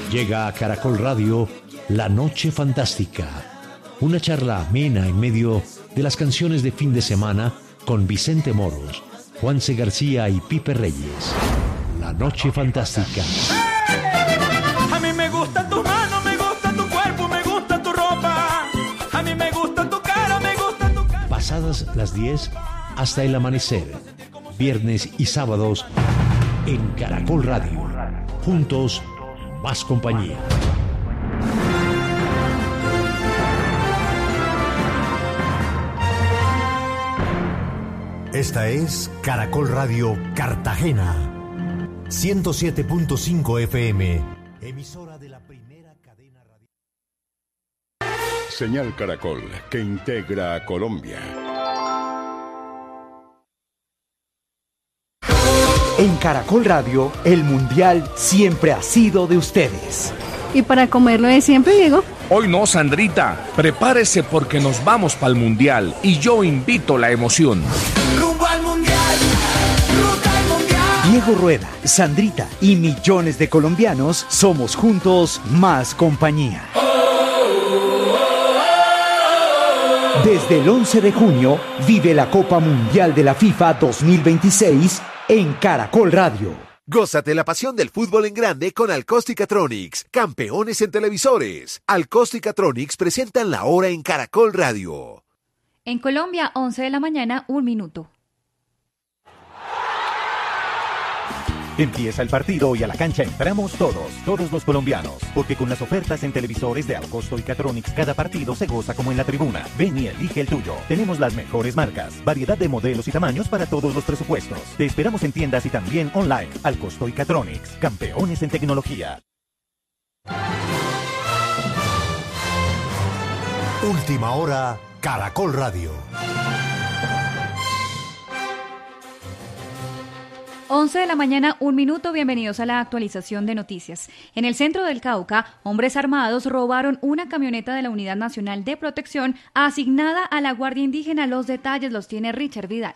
Llega a Caracol Radio La Noche Fantástica, una charla amena en medio de las canciones de fin de semana con Vicente Moros, Juanse García y Pipe Reyes. La Noche Fantástica. A mí me gusta tu mano, me gusta tu cuerpo, me gusta tu ropa. A mí me gusta tu cara, me gusta tu cara. Pasadas las 10 hasta el amanecer, viernes y sábados en Caracol Radio. Juntos, más compañía. Esta es Caracol Radio Cartagena, 107.5 FM, emisora de la primera cadena radial. Señal Caracol, que integra a Colombia. En Caracol Radio, el Mundial siempre ha sido de ustedes. ¿Y para comerlo de siempre, Diego? Hoy no, Sandrita. Prepárese porque nos vamos para el Mundial y yo invito la emoción. Rumbo al Mundial, ruta al Mundial. Diego Rueda, Sandrita y millones de colombianos somos juntos más compañía. Desde el 11 de junio, vive la Copa Mundial de la FIFA 2026 en Caracol Radio. Gózate la pasión del fútbol en grande con Alcóstica-Tronics, campeones en televisores. Alcóstica-Tronics presentan la hora en Caracol Radio. En Colombia, 11 de la mañana, 1 minuto. Empieza el partido y a la cancha entramos todos los colombianos, porque con las ofertas en televisores de Alcosto y Catronics, cada partido se goza como en la tribuna. Ven y elige el tuyo. Tenemos las mejores marcas, variedad de modelos y tamaños para todos los presupuestos. Te esperamos en tiendas y también online. Alcosto y Catronics, campeones en tecnología. Última hora, Caracol Radio. 11 de la mañana, 1 minuto, bienvenidos a la actualización de noticias. En el centro del Cauca, hombres armados robaron una camioneta de la Unidad Nacional de Protección asignada a la Guardia Indígena. Los detalles los tiene Richard Vidal.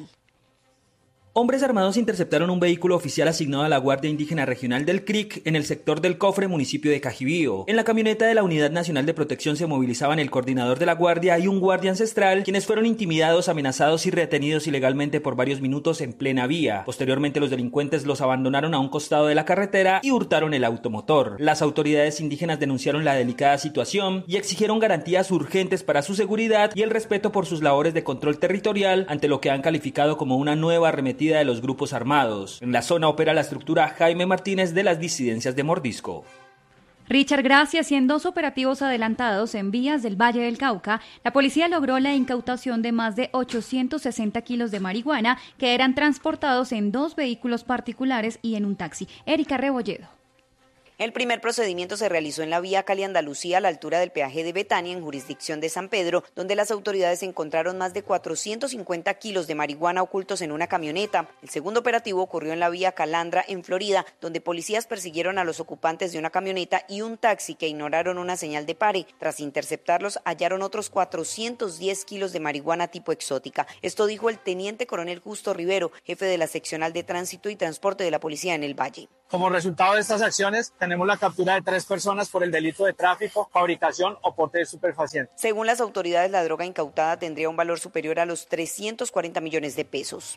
Hombres armados interceptaron un vehículo oficial asignado a la Guardia Indígena Regional del CRIC en el sector del Cofre, municipio de Cajibío. En la camioneta de la Unidad Nacional de Protección se movilizaban el coordinador de la Guardia y un guardia ancestral, quienes fueron intimidados, amenazados y retenidos ilegalmente por varios minutos en plena vía. Posteriormente, los delincuentes los abandonaron a un costado de la carretera y hurtaron el automotor. Las autoridades indígenas denunciaron la delicada situación y exigieron garantías urgentes para su seguridad y el respeto por sus labores de control territorial ante lo que han calificado como una nueva arremetida de los grupos armados. En la zona opera la estructura Jaime Martínez de las disidencias de Mordisco. Richard, gracias. Y en 2 operativos adelantados en vías del Valle del Cauca, la policía logró la incautación de más de 860 kilos de marihuana que eran transportados en 2 vehículos particulares y en un taxi. Erika Rebolledo. El primer procedimiento se realizó en la vía Cali-Andalucía a la altura del peaje de Betania, en jurisdicción de San Pedro, donde las autoridades encontraron más de 450 kilos de marihuana ocultos en una camioneta. El segundo operativo ocurrió en la vía Calandra, en Florida, donde policías persiguieron a los ocupantes de una camioneta y un taxi que ignoraron una señal de pare. Tras interceptarlos, hallaron otros 410 kilos de marihuana tipo exótica. Esto dijo el teniente coronel Justo Rivero, jefe de la seccional de tránsito y transporte de la policía en el Valle. Como resultado de estas acciones, tenemos la captura de 3 personas por el delito de tráfico, fabricación o porte de estupefacientes. Según las autoridades, la droga incautada tendría un valor superior a los 340 millones de pesos.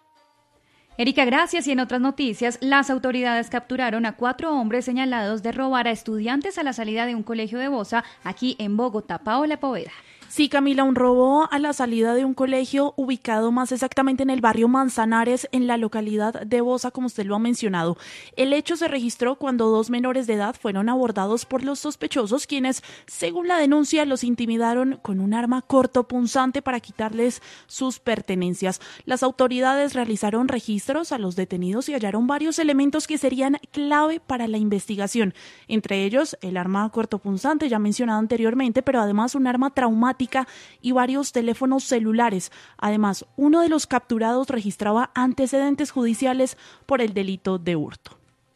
Erika, gracias. Y en otras noticias, las autoridades capturaron a 4 hombres señalados de robar a estudiantes a la salida de un colegio de Bosa, aquí en Bogotá. Paola Poveda. Sí, Camila, un robo a la salida de un colegio ubicado más exactamente en el barrio Manzanares, en la localidad de Bosa, como usted lo ha mencionado. El hecho se registró cuando 2 menores de edad fueron abordados por los sospechosos, quienes, según la denuncia, los intimidaron con un arma cortopunzante para quitarles sus pertenencias. Las autoridades realizaron registros a los detenidos y hallaron varios elementos que serían clave para la investigación. Entre ellos, el arma cortopunzante, ya mencionado anteriormente, pero además un arma traumática y varios teléfonos celulares. Además, uno de los capturados registraba antecedentes judiciales por el delito de hurto.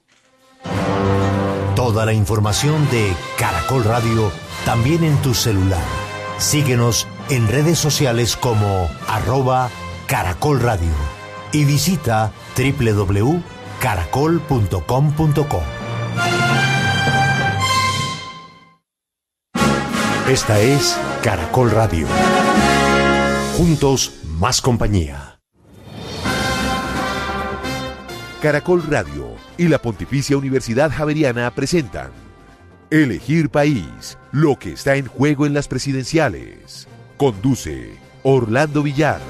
Toda la información de Caracol Radio también en tu celular. Síguenos en redes sociales como @Caracol Radio y visita www.caracol.com.co. Esta es Caracol Radio. Juntos, más compañía. Caracol Radio y la Pontificia Universidad Javeriana presentan Elegir País, lo que está en juego en las presidenciales. Conduce Orlando Villar.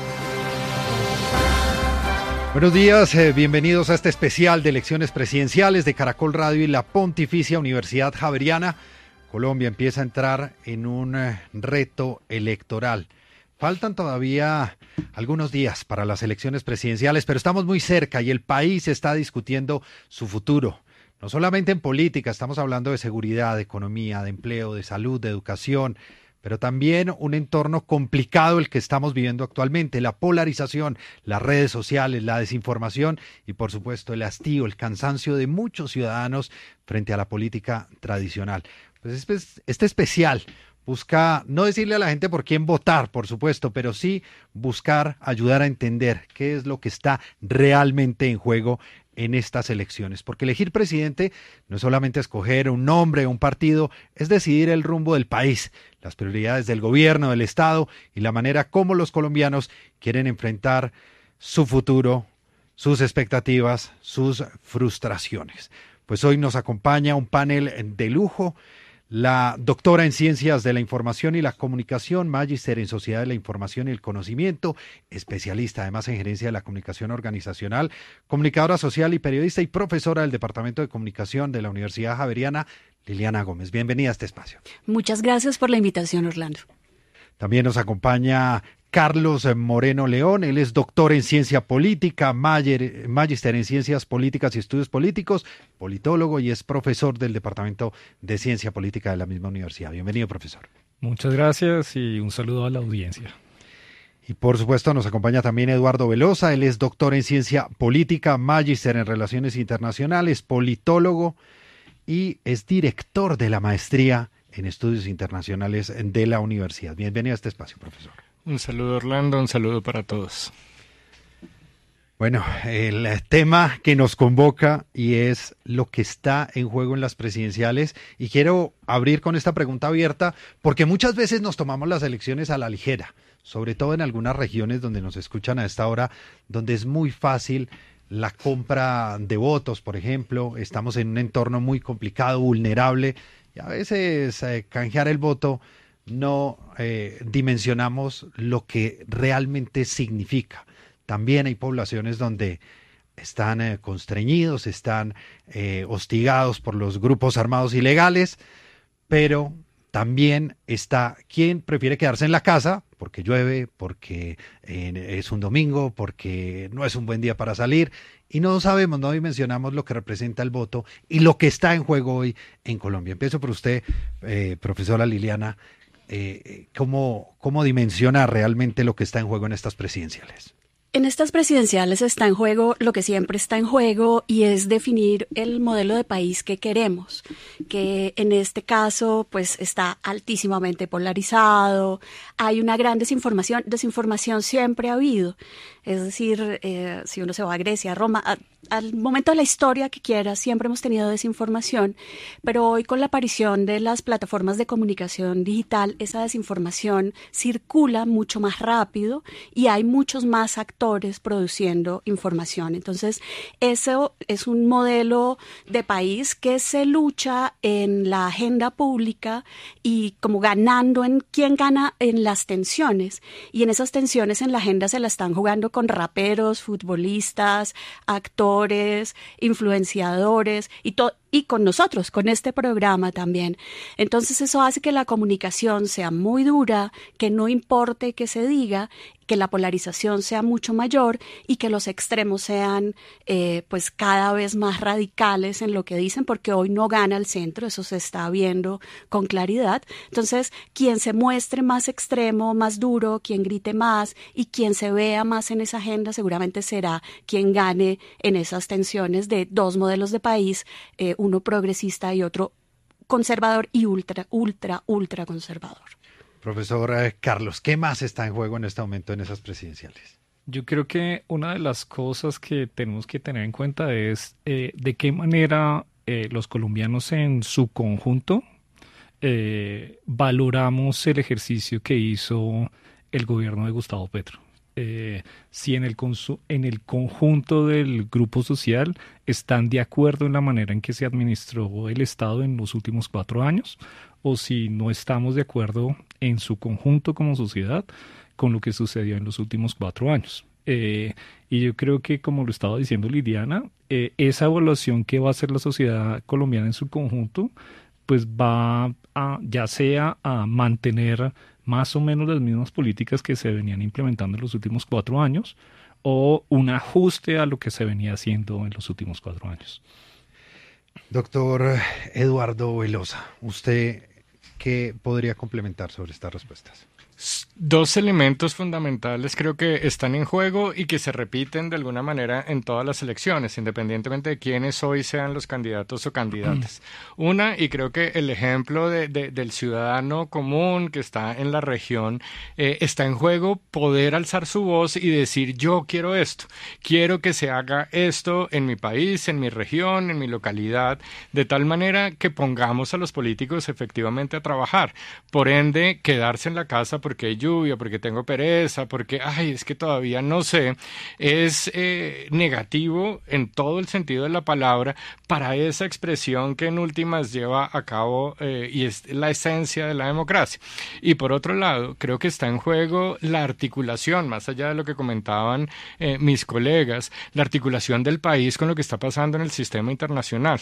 Buenos días, bienvenidos a este especial de elecciones presidenciales de Caracol Radio y la Pontificia Universidad Javeriana. Colombia empieza a entrar en un reto electoral. Faltan todavía algunos días para las elecciones presidenciales, pero estamos muy cerca y el país está discutiendo su futuro. No solamente en política, estamos hablando de seguridad, de economía, de empleo, de salud, de educación, pero también un entorno complicado el que estamos viviendo actualmente, la polarización, las redes sociales, la desinformación y por supuesto el hastío, el cansancio de muchos ciudadanos frente a la política tradicional. Pues este especial busca no decirle a la gente por quién votar, por supuesto, pero sí buscar ayudar a entender qué es lo que está realmente en juego en estas elecciones, porque elegir presidente no es solamente escoger un nombre o un partido, es decidir el rumbo del país, las prioridades del gobierno, del Estado y la manera como los colombianos quieren enfrentar su futuro, sus expectativas, sus frustraciones. Pues hoy nos acompaña un panel de lujo. La doctora en Ciencias de la Información y la Comunicación, magíster en Sociedad de la Información y el Conocimiento, especialista además en Gerencia de la Comunicación Organizacional, comunicadora social y periodista y profesora del Departamento de Comunicación de la Universidad Javeriana, Liliana Gómez. Bienvenida a este espacio. Muchas gracias por la invitación, Orlando. También nos acompaña Carlos Moreno León, él es doctor en Ciencia Política, magíster en Ciencias Políticas y Estudios Políticos, politólogo y es profesor del Departamento de Ciencia Política de la misma universidad. Bienvenido, profesor. Muchas gracias y un saludo a la audiencia. Y por supuesto nos acompaña también Eduardo Velosa, él es doctor en Ciencia Política, magíster en Relaciones Internacionales, politólogo y es director de la maestría en Estudios Internacionales de la universidad. Bienvenido a este espacio, profesor. Un saludo, Orlando, un saludo para todos. Bueno, el tema que nos convoca y es lo que está en juego en las presidenciales y quiero abrir con esta pregunta abierta porque muchas veces nos tomamos las elecciones a la ligera, sobre todo en algunas regiones donde nos escuchan a esta hora, donde es muy fácil la compra de votos, por ejemplo, estamos en un entorno muy complicado, vulnerable y a veces canjear el voto no dimensionamos lo que realmente significa. También hay poblaciones donde están constreñidos, están hostigados por los grupos armados ilegales, pero también está quien prefiere quedarse en la casa porque llueve, porque es un domingo, porque no es un buen día para salir y no sabemos, no dimensionamos lo que representa el voto y lo que está en juego hoy en Colombia. Empiezo por usted, profesora Liliana. ¿Cómo dimensiona realmente lo que está en juego en estas presidenciales? En estas presidenciales está en juego lo que siempre está en juego y es definir el modelo de país que queremos, que en este caso pues está altísimamente polarizado, hay una gran desinformación siempre ha habido, es decir, si uno se va a Grecia, a Roma, al momento de la historia que quiera, siempre hemos tenido desinformación, pero hoy con la aparición de las plataformas de comunicación digital, esa desinformación circula mucho más rápido y hay muchos más actores produciendo información. Entonces, eso es un modelo de país que se lucha en la agenda pública y como ganando en quién gana en las tensiones. Y en esas tensiones en la agenda se la están jugando con raperos, futbolistas, actores, influenciadores y con nosotros, con este programa también. Entonces eso hace que la comunicación sea muy dura, que no importe que se diga, que la polarización sea mucho mayor y que los extremos sean pues cada vez más radicales en lo que dicen, porque hoy no gana el centro, eso se está viendo con claridad. Entonces, quien se muestre más extremo, más duro, quien grite más y quien se vea más en esa agenda seguramente será quien gane en esas tensiones de dos modelos de país, uno progresista y otro conservador y ultra conservador. Profesor Carlos, ¿qué más está en juego en este momento en esas presidenciales? Yo creo que una de las cosas que tenemos que tener en cuenta es de qué manera los colombianos en su conjunto valoramos el ejercicio que hizo el gobierno de Gustavo Petro. Si en el conjunto del grupo social están de acuerdo en la manera en que se administró el Estado en los últimos 4 años, o si no estamos de acuerdo en su conjunto como sociedad con lo que sucedió en los últimos 4 años. Y yo creo que, como lo estaba diciendo Liliana, esa evaluación que va a hacer la sociedad colombiana en su conjunto, pues va a, ya sea a mantener más o menos las mismas políticas que se venían implementando en los últimos 4 años, o un ajuste a lo que se venía haciendo en los últimos 4 años. Doctor Eduardo Velosa, ¿usted qué podría complementar sobre estas respuestas? 2 elementos fundamentales creo que están en juego y que se repiten de alguna manera en todas las elecciones, independientemente de quiénes hoy sean los candidatos o candidatas. Una, y creo que el ejemplo del ciudadano común que está en la región, está en juego poder alzar su voz y decir: yo quiero esto, quiero que se haga esto en mi país, en mi región, en mi localidad, de tal manera que pongamos a los políticos efectivamente a trabajar. Por ende, quedarse en la casa porque hay lluvia, porque tengo pereza, porque es que todavía no sé, es negativo en todo el sentido de la palabra para esa expresión que en últimas lleva a cabo y es la esencia de la democracia. Y por otro lado, creo que está en juego la articulación, más allá de lo que comentaban mis colegas, la articulación del país con lo que está pasando en el sistema internacional.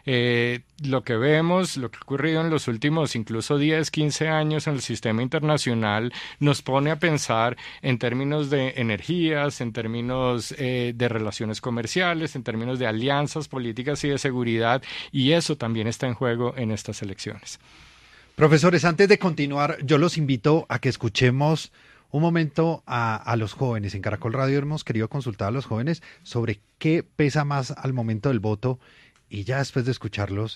Lo que vemos, lo que ha ocurrido en los últimos incluso 10, 15 años en el sistema internacional nos pone a pensar en términos de energías, en términos de relaciones comerciales, en términos de alianzas políticas y de seguridad, y eso también está en juego en estas elecciones. Profesores, antes de continuar, yo los invito a que escuchemos un momento a los jóvenes. En Caracol Radio hemos querido consultar a los jóvenes sobre qué pesa más al momento del voto, y ya después de escucharlos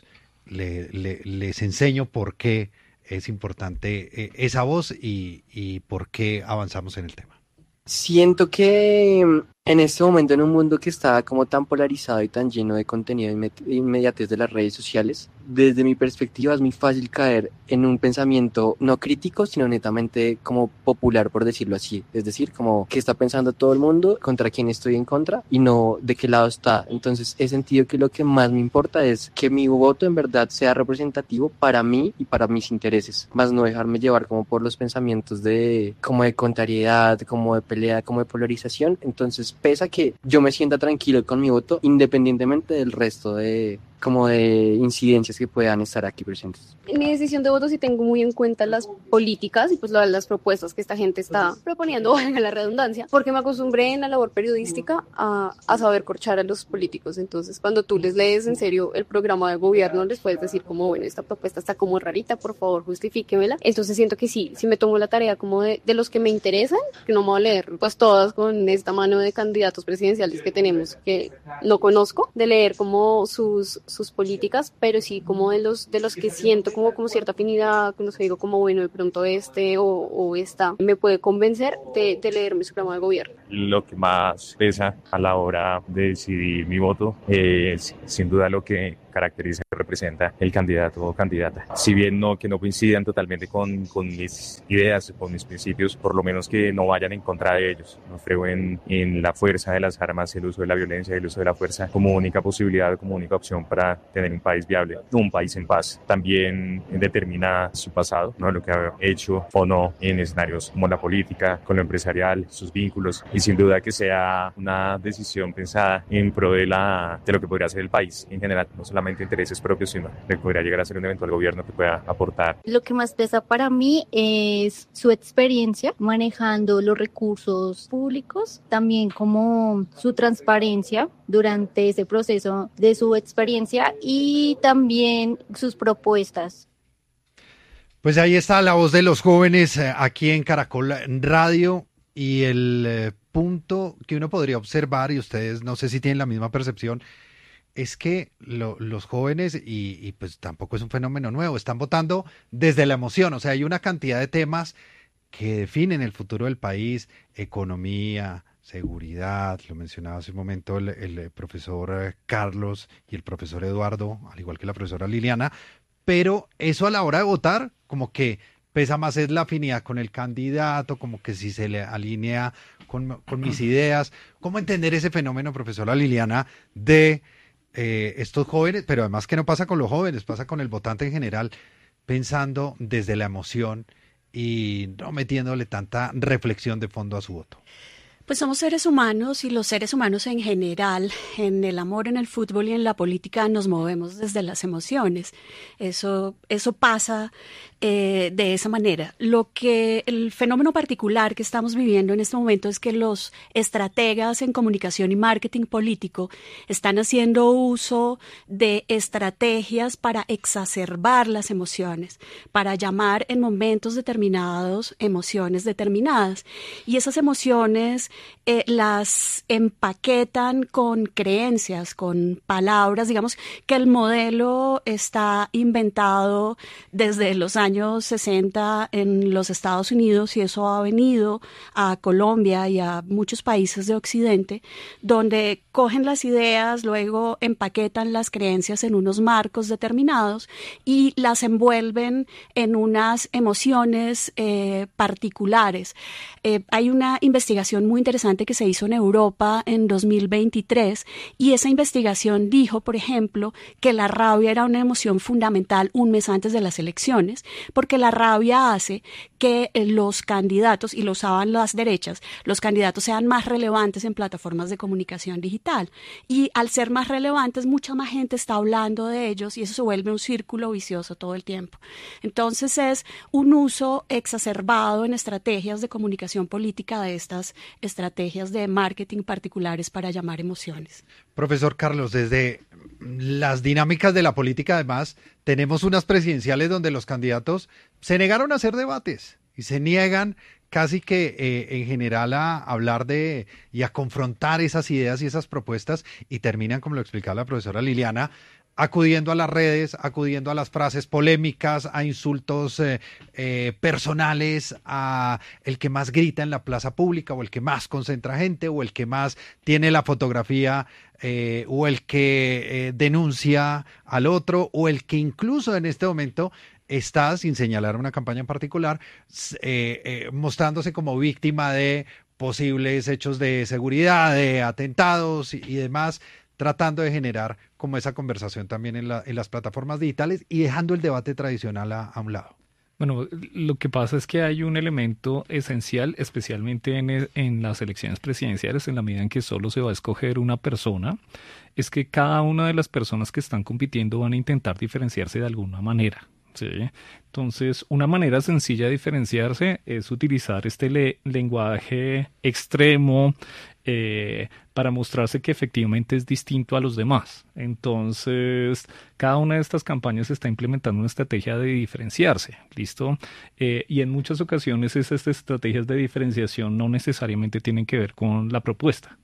les enseño por qué es importante esa voz y por qué avanzamos en el tema. Siento que en este momento, en un mundo que está como tan polarizado y tan lleno de contenido inmediatez de las redes sociales, desde mi perspectiva es muy fácil caer en un pensamiento no crítico, sino netamente como popular, por decirlo así. Es decir, como qué está pensando todo el mundo, contra quién estoy en contra y no de qué lado está. Entonces he sentido que lo que más me importa es que mi voto en verdad sea representativo para mí y para mis intereses, más no dejarme llevar como por los pensamientos como de contrariedad, como de pelea, como de polarización. Entonces pesa que yo me sienta tranquilo con mi voto independientemente del resto de incidencias que puedan estar aquí presentes. En mi decisión de voto sí tengo muy en cuenta las políticas y pues las propuestas que esta gente está proponiendo, valga la redundancia, porque me acostumbré en la labor periodística a saber corchar a los políticos. Entonces cuando tú les lees en serio el programa de gobierno, les puedes decir como, bueno, esta propuesta está como rarita, por favor justifíquemela. Entonces siento que sí me tomo la tarea como de los que me interesan, que no me voy a leer pues todas con esta mano de candidatos presidenciales que tenemos que no conozco, de leer como sus políticas, pero sí como de los que siento como cierta afinidad, con los que digo como, bueno, de pronto o esta me puede convencer de leerme su programa de gobierno. Lo que más pesa a la hora de decidir mi voto es sin duda lo que caracteriza y representa el candidato o candidata. Si bien que no coincidan totalmente con mis ideas, con mis principios, por lo menos que no vayan en contra de ellos. No creo en la fuerza de las armas, el uso de la violencia y el uso de la fuerza como única posibilidad, como única opción para tener un país viable, un país en paz. También determina su pasado, ¿no? Lo que ha hecho o no en escenarios como la política, con lo empresarial, sus vínculos, y sin duda que sea una decisión pensada en pro de lo que podría ser el país en general, no solamente intereses propios, sino de que podría llegar a ser un eventual gobierno que pueda aportar. Lo que más pesa para mí es su experiencia manejando los recursos públicos, también como su transparencia durante ese proceso de su experiencia y también sus propuestas. Pues ahí está la voz de los jóvenes aquí en Caracol Radio, y el punto que uno podría observar, y ustedes no sé si tienen la misma percepción, es que los jóvenes, y pues tampoco es un fenómeno nuevo, están votando desde la emoción. O sea, hay una cantidad de temas que definen el futuro del país: economía, seguridad, lo mencionaba hace un momento el profesor Carlos y el profesor Eduardo, al igual que la profesora Liliana, pero eso a la hora de votar, como que pesa más es la afinidad con el candidato, como que si se le alinea con mis ideas. ¿Cómo entender ese fenómeno, profesora Liliana, de estos jóvenes, pero además que no pasa con los jóvenes, pasa con el votante en general, pensando desde la emoción y no metiéndole tanta reflexión de fondo a su voto? Pues somos seres humanos y los seres humanos en general, en el amor, en el fútbol y en la política nos movemos desde las emociones. Eso pasa de esa manera. El fenómeno particular que estamos viviendo en este momento es que los estrategas en comunicación y marketing político están haciendo uso de estrategias para exacerbar las emociones, para llamar en momentos determinados emociones determinadas. Y esas emociones las empaquetan con creencias, con palabras, digamos que el modelo está inventado desde los años 60 en los Estados Unidos y eso ha venido a Colombia y a muchos países de Occidente, donde cogen las ideas, luego empaquetan las creencias en unos marcos determinados y las envuelven en unas emociones particulares. Hay una investigación muy interesante que se hizo en Europa en 2023 y esa investigación dijo, por ejemplo, que la rabia era una emoción fundamental un mes antes de las elecciones, porque la rabia hace que los candidatos, y lo usaban las derechas, los candidatos sean más relevantes en plataformas de comunicación digital. Y al ser más relevantes, mucha más gente está hablando de ellos y eso se vuelve un círculo vicioso todo el tiempo. Entonces es un uso exacerbado en estrategias de comunicación política de estas estrategias de marketing particulares para llamar emociones. Profesor Carlos, desde las dinámicas de la política, además, tenemos unas presidenciales donde los candidatos se negaron a hacer debates y se niegan casi que en general a hablar y a confrontar esas ideas y esas propuestas y terminan, como lo explicaba la profesora Liliana, acudiendo a las redes, acudiendo a las frases polémicas, a insultos personales, a el que más grita en la plaza pública o el que más concentra gente o el que más tiene la fotografía o el que denuncia al otro o el que incluso en este momento está, sin señalar una campaña en particular, mostrándose como víctima de posibles hechos de seguridad, de atentados y demás, tratando de generar como esa conversación también en las plataformas digitales y dejando el debate tradicional a un lado. Bueno, lo que pasa es que hay un elemento esencial, especialmente en las elecciones presidenciales, en la medida en que solo se va a escoger una persona, es que cada una de las personas que están compitiendo van a intentar diferenciarse de alguna manera. ¿Sí? Entonces, una manera sencilla de diferenciarse es utilizar este lenguaje extremo para mostrarse que efectivamente es distinto a los demás. Entonces, cada una de estas campañas está implementando una estrategia de diferenciarse, ¿listo? Y en muchas ocasiones esas estrategias de diferenciación no necesariamente tienen que ver con la propuesta.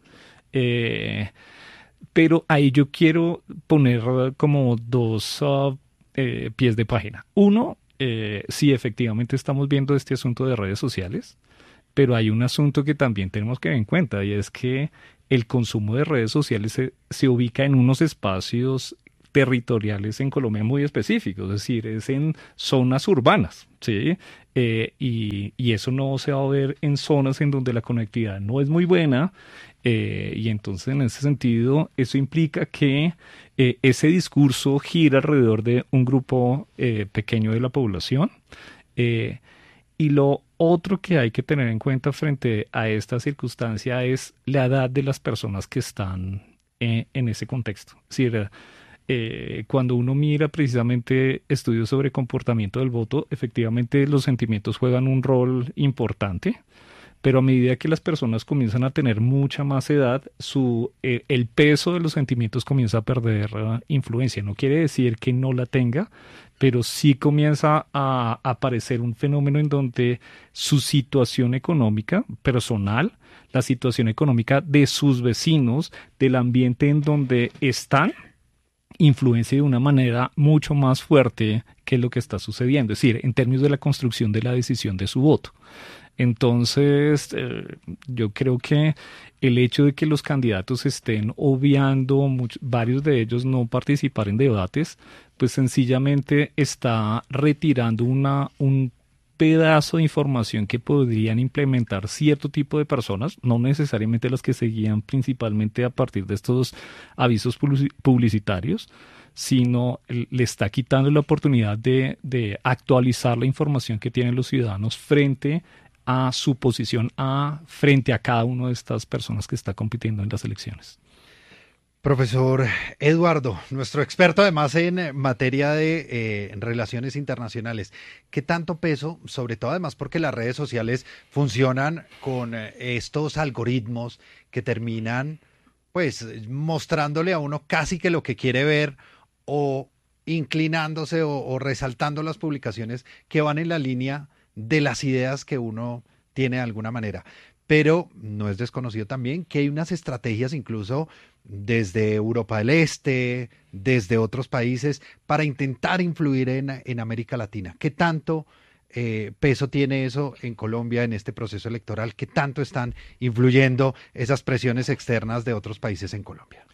Pero ahí yo quiero poner como dos pies de página. Uno, sí, efectivamente estamos viendo este asunto de redes sociales, pero hay un asunto que también tenemos que tener en cuenta y es que el consumo de redes sociales se ubica en unos espacios territoriales en Colombia muy específicos, es decir, es en zonas urbanas, ¿sí? Y eso no se va a ver en zonas en donde la conectividad no es muy buena, y entonces en ese sentido eso implica que ese discurso gira alrededor de un grupo pequeño de la población, y lo otro que hay que tener en cuenta frente a esta circunstancia es la edad de las personas que están en ese contexto. Es decir, cuando uno mira precisamente estudios sobre comportamiento del voto, efectivamente los sentimientos juegan un rol importante, pero a medida que las personas comienzan a tener mucha más edad, el peso de los sentimientos comienza a perder influencia. No quiere decir que no la tenga, pero sí comienza a aparecer un fenómeno en donde su situación económica personal, la situación económica de sus vecinos, del ambiente en donde están, influencia de una manera mucho más fuerte que lo que está sucediendo, es decir, en términos de la construcción de la decisión de su voto. Entonces, yo creo que el hecho de que los candidatos estén obviando, varios de ellos no participar en debates, pues sencillamente está retirando un pedazo de información que podrían implementar cierto tipo de personas, no necesariamente las que seguían principalmente a partir de estos avisos publicitarios, sino le está quitando la oportunidad de actualizar la información que tienen los ciudadanos frente a su posición frente a cada una de estas personas que está compitiendo en las elecciones. Profesor Eduardo, nuestro experto además en materia de relaciones internacionales, ¿qué tanto peso, sobre todo además porque las redes sociales funcionan con estos algoritmos que terminan pues mostrándole a uno casi que lo que quiere ver o inclinándose o resaltando las publicaciones que van en la línea de las ideas que uno tiene de alguna manera? Pero no es desconocido también que hay unas estrategias incluso desde Europa del Este, desde otros países, para intentar influir en América Latina. ¿Qué tanto peso tiene eso en Colombia en este proceso electoral? ¿Qué tanto están influyendo esas presiones externas de otros países en Colombia?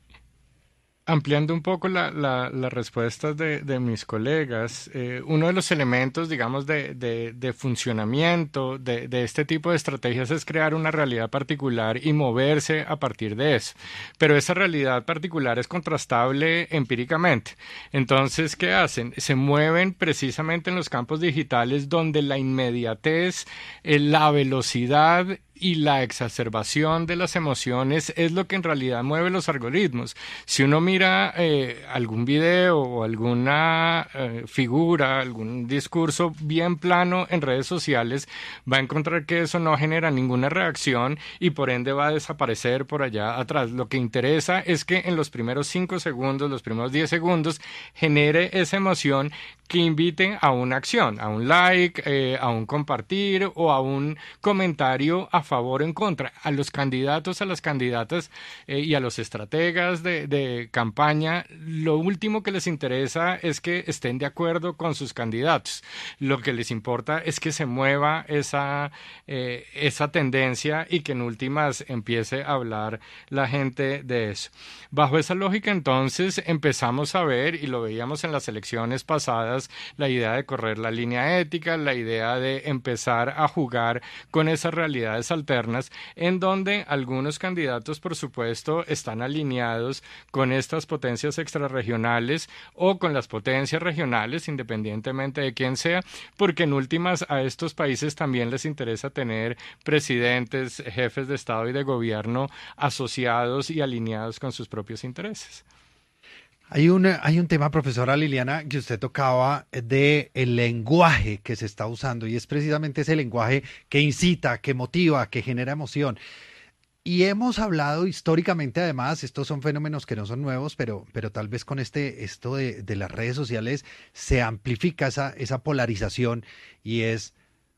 Ampliando un poco las respuestas de mis colegas, uno de los elementos, digamos, de funcionamiento de este tipo de estrategias es crear una realidad particular y moverse a partir de eso. Pero esa realidad particular es contrastable empíricamente. Entonces, ¿qué hacen? Se mueven precisamente en los campos digitales donde la inmediatez, la velocidad y la exacerbación de las emociones es lo que en realidad mueve los algoritmos. Si uno mira algún video o alguna figura, algún discurso bien plano en redes sociales, va a encontrar que eso no genera ninguna reacción y por ende va a desaparecer por allá atrás. Lo que interesa es que en los primeros 5 segundos, los primeros 10 segundos, genere esa emoción que invite a una acción, a un like, a un compartir o a un comentario a favor o en contra. A los candidatos, a las candidatas y a los estrategas de campaña, lo último que les interesa es que estén de acuerdo con sus candidatos. Lo que les importa es que se mueva esa tendencia y que en últimas empiece a hablar la gente de eso. Bajo esa lógica, entonces, empezamos a ver, y lo veíamos en las elecciones pasadas, la idea de correr la línea ética, la idea de empezar a jugar con esas realidades alternas, en donde algunos candidatos, por supuesto, están alineados con estas potencias extrarregionales o con las potencias regionales, independientemente de quién sea, porque en últimas a estos países también les interesa tener presidentes, jefes de Estado y de gobierno asociados y alineados con sus propios intereses. Hay un tema, profesora Liliana, que usted tocaba de el lenguaje que se está usando, y es precisamente ese lenguaje que incita, que motiva, que genera emoción. Y hemos hablado históricamente, además, estos son fenómenos que no son nuevos, pero tal vez con esto de las redes sociales se amplifica esa polarización, y es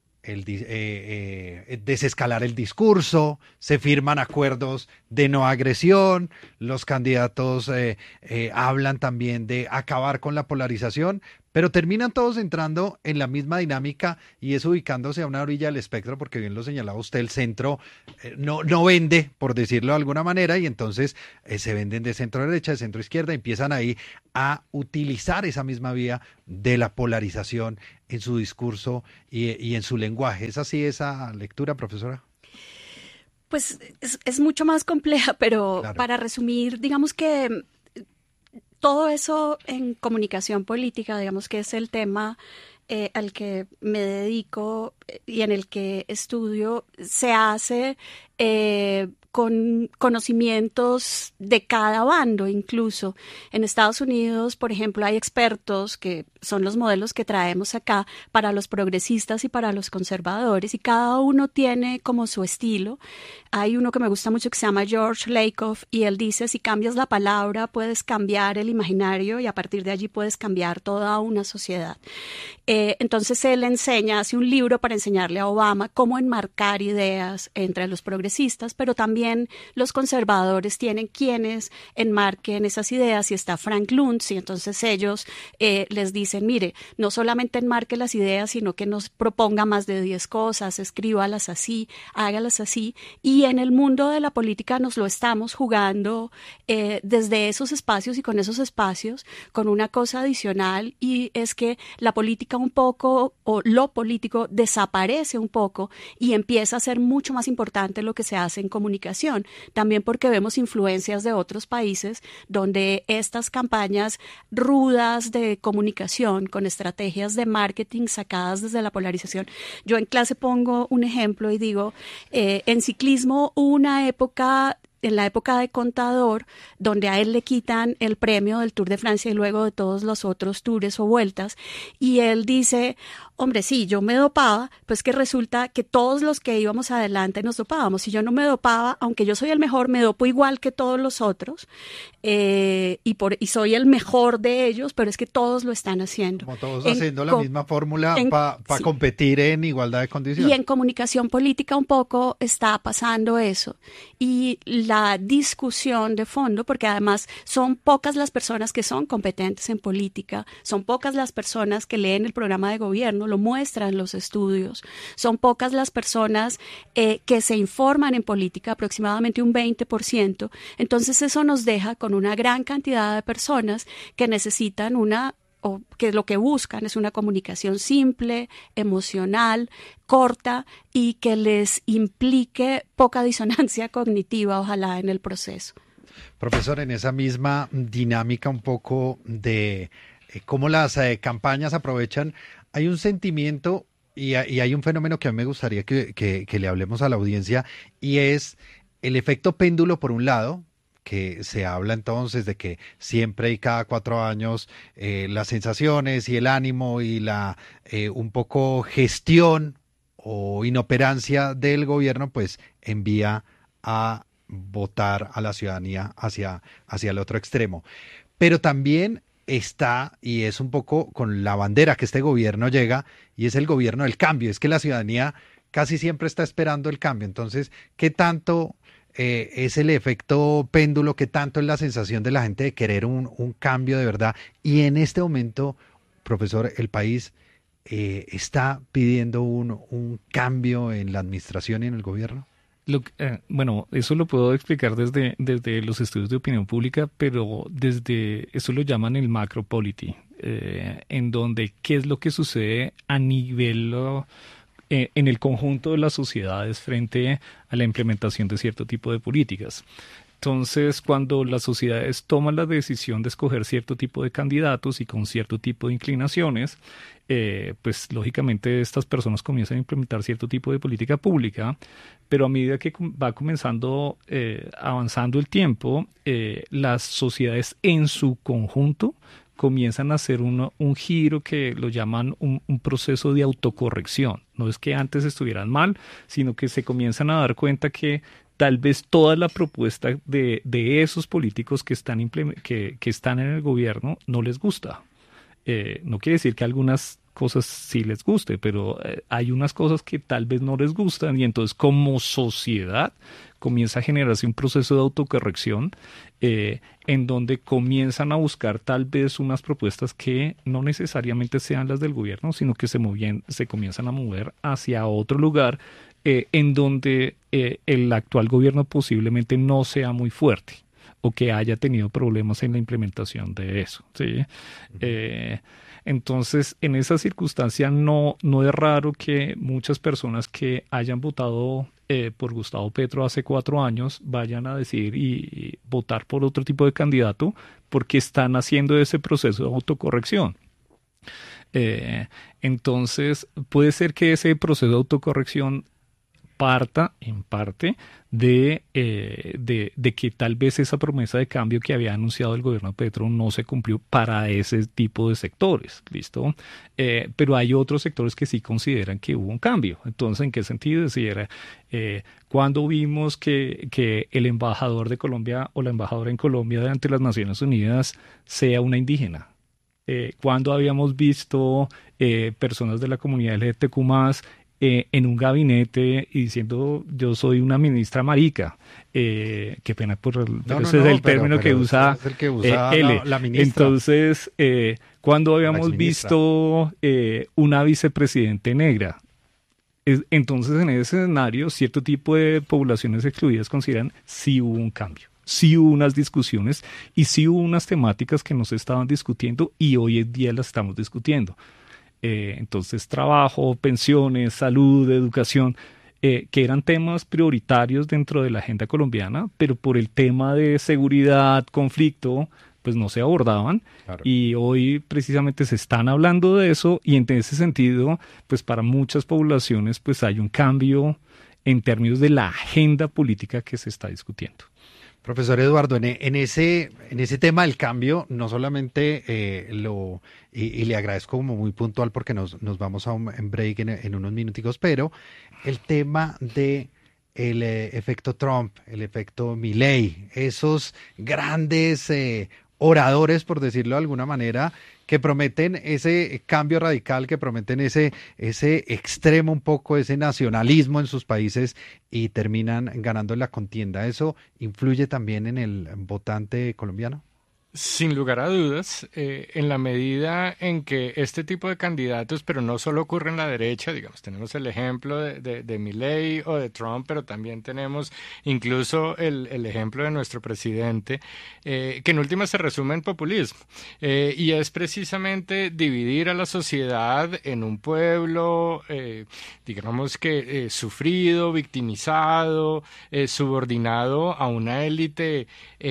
desescalar el discurso, se firman acuerdos de no agresión, los candidatos hablan también de acabar con la polarización, pero terminan todos entrando en la misma dinámica y es ubicándose a una orilla del espectro, porque bien lo señalaba usted, el centro no vende, por decirlo de alguna manera, y entonces se venden de centro derecha, de centro izquierda, empiezan ahí a utilizar esa misma vía de la polarización en su discurso y en su lenguaje. ¿Es así esa lectura, profesora? Pues es mucho más compleja, pero claro, para resumir, digamos que todo eso en comunicación política, digamos que es el tema al que me dedico y en el que estudio, se hace con conocimientos de cada bando. Incluso en Estados Unidos, por ejemplo, hay expertos que son los modelos que traemos acá para los progresistas y para los conservadores, y cada uno tiene como su estilo. Hay uno que me gusta mucho que se llama George Lakoff, y él dice: si cambias la palabra puedes cambiar el imaginario y a partir de allí puedes cambiar toda una sociedad. Entonces él hace un libro para enseñarle a Obama cómo enmarcar ideas entre los progresistas, pero también los conservadores tienen quienes enmarquen esas ideas, y está Frank Luntz, y entonces ellos les dicen, mire, no solamente enmarque las ideas, sino que nos proponga más de 10 cosas, escríbalas así, hágalas así, y en el mundo de la política nos lo estamos jugando desde esos espacios y con esos espacios, con una cosa adicional, y es que la política un poco, o lo político, desaparece un poco y empieza a ser mucho más importante lo que se hace en comunicación, también porque vemos influencias de otros países donde estas campañas rudas de comunicación con estrategias de marketing sacadas desde la polarización. Yo en clase pongo un ejemplo y digo, en ciclismo hubo una época, en la época de Contador, donde a él le quitan el premio del Tour de Francia y luego de todos los otros tours o vueltas, y él dice, hombre, sí, yo me dopaba, pues que resulta que todos los que íbamos adelante nos dopábamos. Si yo no me dopaba, aunque yo soy el mejor, me dopo igual que todos los otros, y soy el mejor de ellos, pero es que todos lo están haciendo. Como todos haciendo la misma fórmula para sí, competir en igualdad de condiciones. Y en comunicación política un poco está pasando eso. Y la discusión de fondo, porque además son pocas las personas que son competentes en política, son pocas las personas que leen el programa de gobierno, lo muestran los estudios, son pocas las personas que se informan en política, aproximadamente un 20%. Entonces eso nos deja con una gran cantidad de personas que necesitan o que lo que buscan es una comunicación simple, emocional, corta, y que les implique poca disonancia cognitiva, ojalá, en el proceso. Profesor, en esa misma dinámica un poco de cómo las campañas aprovechan, hay un sentimiento y hay un fenómeno que a mí me gustaría que le hablemos a la audiencia, y es el efecto péndulo, por un lado, que se habla entonces de que siempre y cada 4 años las sensaciones y el ánimo y la un poco gestión o inoperancia del gobierno pues envía a votar a la ciudadanía hacia el otro extremo. Pero también está, y es un poco con la bandera que este gobierno llega, y es el gobierno del cambio. Es que la ciudadanía casi siempre está esperando el cambio. Entonces, ¿qué tanto es el efecto péndulo? ¿Qué tanto es la sensación de la gente de querer un cambio de verdad? Y en este momento, profesor, el país está pidiendo un cambio en la administración y en el gobierno. Bueno, eso lo puedo explicar desde los estudios de opinión pública, pero desde eso lo llaman el macropolity, en donde qué es lo que sucede a nivel en el conjunto de las sociedades frente a la implementación de cierto tipo de políticas. Entonces, cuando las sociedades toman la decisión de escoger cierto tipo de candidatos y con cierto tipo de inclinaciones, pues lógicamente estas personas comienzan a implementar cierto tipo de política pública, pero a medida que va comenzando, avanzando el tiempo, las sociedades en su conjunto comienzan a hacer un giro que lo llaman un proceso de autocorrección. No es que antes estuvieran mal, sino que se comienzan a dar cuenta que tal vez toda la propuesta de esos políticos que están en el gobierno no les gusta. No quiere decir que algunas cosas sí les guste, pero hay unas cosas que tal vez no les gustan, y entonces como sociedad comienza a generarse un proceso de autocorrección en donde comienzan a buscar tal vez unas propuestas que no necesariamente sean las del gobierno, sino que se comienzan a mover hacia otro lugar en donde el actual gobierno posiblemente no sea muy fuerte o que haya tenido problemas en la implementación de eso, ¿sí? Entonces, en esa circunstancia no es raro que muchas personas que hayan votado por Gustavo Petro hace 4 años vayan a decidir y votar por otro tipo de candidato porque están haciendo ese proceso de autocorrección. Entonces, puede ser que ese proceso de autocorrección parta en parte de que tal vez esa promesa de cambio que había anunciado el gobierno de Petro no se cumplió para ese tipo de sectores, ¿listo? Pero hay otros sectores que sí consideran que hubo un cambio. Entonces, ¿en qué sentido? Si era cuando vimos que el embajador de Colombia o la embajadora en Colombia ante las Naciones Unidas sea una indígena. ¿Cuándo habíamos visto personas de la comunidad LGBTQ+, en un gabinete y diciendo yo soy una ministra marica? Qué pena pero ese es el término que usa, L. La ministra. Entonces, ¿cuándo habíamos visto una vicepresidente negra? Entonces, en ese escenario, cierto tipo de poblaciones excluidas consideran sí hubo un cambio, sí hubo unas discusiones y sí hubo unas temáticas que no se estaban discutiendo y hoy en día las estamos discutiendo. Entonces, trabajo, pensiones, salud, educación, que eran temas prioritarios dentro de la agenda colombiana, pero por el tema de seguridad, conflicto, pues no se abordaban. Claro. Y hoy precisamente se están hablando de eso y en ese sentido, pues para muchas poblaciones pues hay un cambio en términos de la agenda política que se está discutiendo. Profesor Eduardo, en ese tema del cambio, no solamente y le agradezco como muy puntual porque nos vamos a un break en unos minuticos, pero el tema de el efecto Trump, el efecto Milei, esos grandes oradores, por decirlo de alguna manera, que prometen ese cambio radical, que prometen ese extremo un poco, ese nacionalismo en sus países y terminan ganando la contienda. ¿Eso influye también en el votante colombiano? Sin lugar a dudas, en la medida en que este tipo de candidatos, pero no solo ocurre en la derecha, digamos, tenemos el ejemplo de Milei o de Trump, pero también tenemos incluso el ejemplo de nuestro presidente, que en última se resume en populismo, y es precisamente dividir a la sociedad en un pueblo, digamos que sufrido, victimizado, subordinado a una élite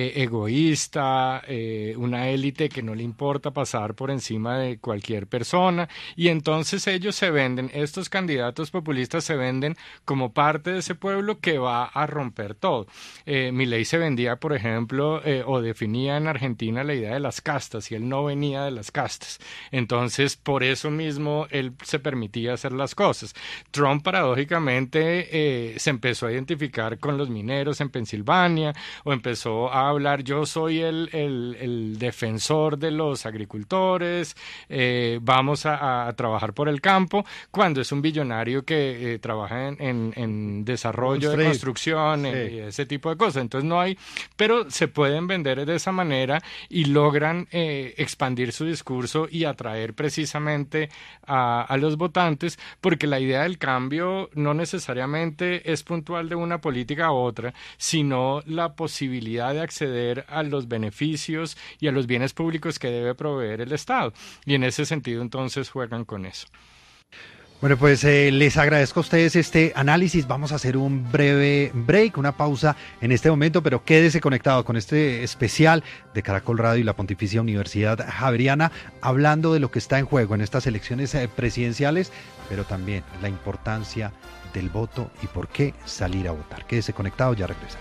egoísta, una élite que no le importa pasar por encima de cualquier persona, y entonces ellos se venden, estos candidatos populistas se venden como parte de ese pueblo que va a romper todo. Milei se vendía, por ejemplo, o definía en Argentina la idea de las castas, y él no venía de las castas, entonces por eso mismo él se permitía hacer las cosas. Trump paradójicamente se empezó a identificar con los mineros en Pensilvania, o empezó a hablar, yo soy el defensor de los agricultores, vamos a trabajar por el campo, cuando es un billonario que trabaja en desarrollo de construcción, sí, y ese tipo de cosas. Entonces no hay, pero se pueden vender de esa manera y logran expandir su discurso y atraer precisamente a los votantes, porque la idea del cambio no necesariamente es puntual de una política a otra, sino la posibilidad de acceder a los beneficios y a los bienes públicos que debe proveer el Estado. Y en ese sentido, entonces, juegan con eso. Bueno, pues les agradezco a ustedes este análisis. Vamos a hacer un breve break, una pausa en este momento, pero quédese conectado con este especial de Caracol Radio y la Pontificia Universidad Javeriana, hablando de lo que está en juego en estas elecciones presidenciales, pero también la importancia del voto y por qué salir a votar. Quédese conectado, ya regresamos.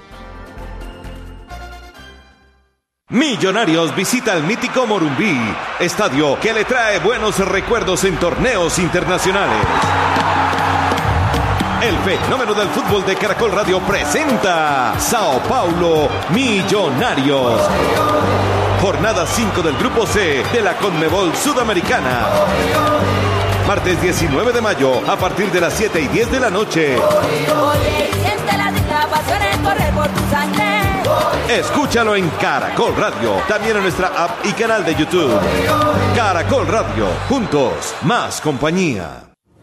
Millonarios visita el mítico Morumbí, estadio que le trae buenos recuerdos en torneos internacionales. El fenómeno del fútbol de Caracol Radio presenta Sao Paulo Millonarios. Jornada 5 del Grupo C de la Conmebol Sudamericana. Martes 19 de mayo a partir de las 7:10 de la noche. Escúchalo en Caracol Radio, también en nuestra app y canal de YouTube. Caracol Radio, juntos, más compañía.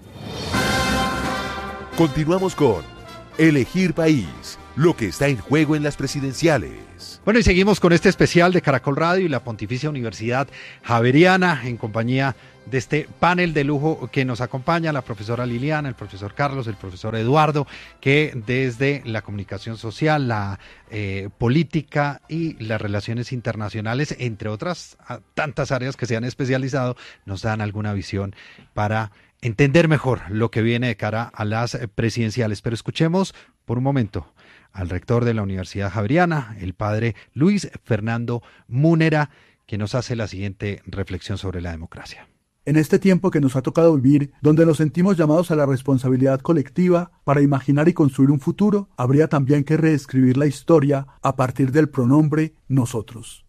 Continuamos con Elegir País, lo que está en juego en las presidenciales. Bueno, y seguimos con este especial de Caracol Radio y la Pontificia Universidad Javeriana en compañía de este panel de lujo que nos acompaña, la profesora Liliana, el profesor Carlos, el profesor Eduardo, que desde la comunicación social, la política y las relaciones internacionales, entre otras tantas áreas que se han especializado, nos dan alguna visión para entender mejor lo que viene de cara a las presidenciales. Pero escuchemos por un momento al rector de la Universidad Javeriana, el padre Luis Fernando Múnera, que nos hace la siguiente reflexión sobre la democracia. En este tiempo que nos ha tocado vivir, donde nos sentimos llamados a la responsabilidad colectiva para imaginar y construir un futuro, habría también que reescribir la historia a partir del pronombre nosotros.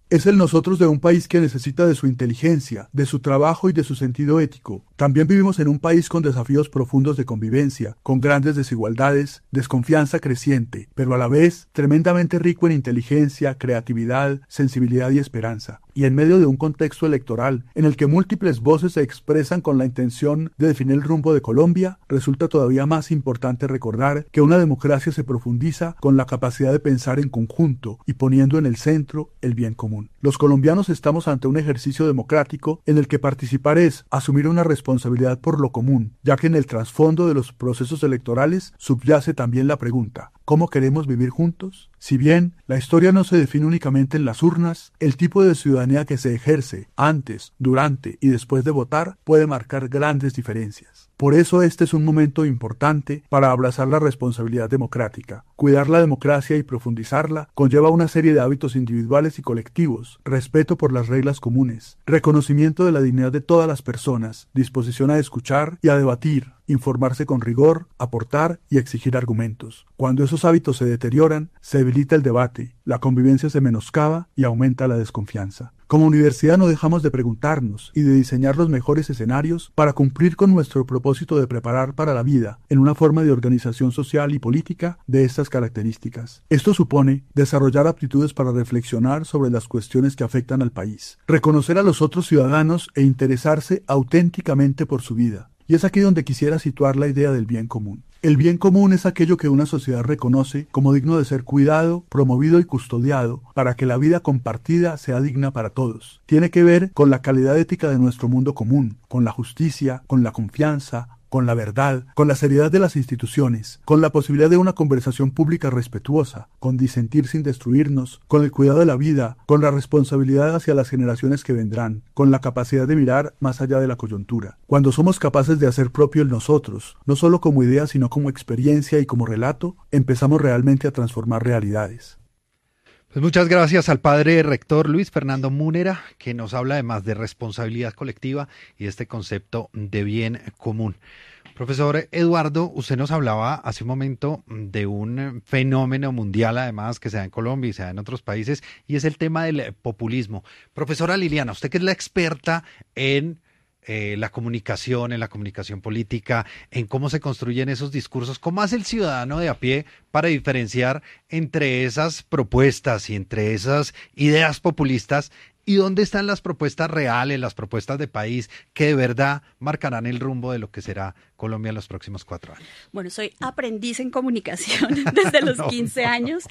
Es el nosotros de un país que necesita de su inteligencia, de su trabajo y de su sentido ético. También vivimos en un país con desafíos profundos de convivencia, con grandes desigualdades, desconfianza creciente, pero a la vez tremendamente rico en inteligencia, creatividad, sensibilidad y esperanza. Y en medio de un contexto electoral en el que múltiples voces se expresan con la intención de definir el rumbo de Colombia, resulta todavía más importante recordar que una democracia se profundiza con la capacidad de pensar en conjunto y poniendo en el centro el bien común. Los colombianos estamos ante un ejercicio democrático en el que participar es asumir una responsabilidad por lo común, ya que en el trasfondo de los procesos electorales subyace también la pregunta: ¿cómo queremos vivir juntos? Si bien la historia no se define únicamente en las urnas, el tipo de ciudadanía que se ejerce antes, durante y después de votar puede marcar grandes diferencias. Por eso este es un momento importante para abrazar la responsabilidad democrática. Cuidar la democracia y profundizarla conlleva una serie de hábitos individuales y colectivos, respeto por las reglas comunes, reconocimiento de la dignidad de todas las personas, disposición a escuchar y a debatir, informarse con rigor, aportar y exigir argumentos. Cuando esos hábitos se deterioran, se debilita el debate, la convivencia se menoscaba y aumenta la desconfianza. Como universidad no dejamos de preguntarnos y de diseñar los mejores escenarios para cumplir con nuestro propósito de preparar para la vida en una forma de organización social y política de estas características. Esto supone desarrollar aptitudes para reflexionar sobre las cuestiones que afectan al país, reconocer a los otros ciudadanos e interesarse auténticamente por su vida. Y es aquí donde quisiera situar la idea del bien común. El bien común es aquello que una sociedad reconoce como digno de ser cuidado, promovido y custodiado para que la vida compartida sea digna para todos. Tiene que ver con la calidad ética de nuestro mundo común, con la justicia, con la confianza, con la verdad, con la seriedad de las instituciones, con la posibilidad de una conversación pública respetuosa, con disentir sin destruirnos, con el cuidado de la vida, con la responsabilidad hacia las generaciones que vendrán, con la capacidad de mirar más allá de la coyuntura. Cuando somos capaces de hacer propio el nosotros, no solo como idea sino como experiencia y como relato, empezamos realmente a transformar realidades. Pues muchas gracias al padre rector Luis Fernando Múnera, que nos habla además de responsabilidad colectiva y este concepto de bien común. Profesor Eduardo, usted nos hablaba hace un momento de un fenómeno mundial además que se da en Colombia y se da en otros países, y es el tema del populismo. Profesora Liliana, usted que es la experta en la comunicación, en la comunicación política, en cómo se construyen esos discursos, ¿cómo hace el ciudadano de a pie para diferenciar entre esas propuestas y entre esas ideas populistas? ¿Y dónde están las propuestas reales, las propuestas de país que de verdad marcarán el rumbo de lo que será Colombia en los próximos 4 años? Bueno, soy aprendiz en comunicación desde los 15 años.